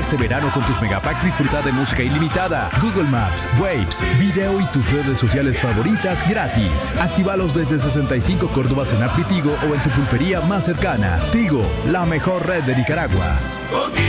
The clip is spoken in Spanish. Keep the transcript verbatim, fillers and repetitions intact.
Este verano con tus megapacks disfruta de música ilimitada, Google Maps, Waves, video y tus redes sociales favoritas gratis. Actívalos desde sesenta y cinco Córdobas en App Tigo o en tu pulpería más cercana. Tigo, la mejor red de Nicaragua.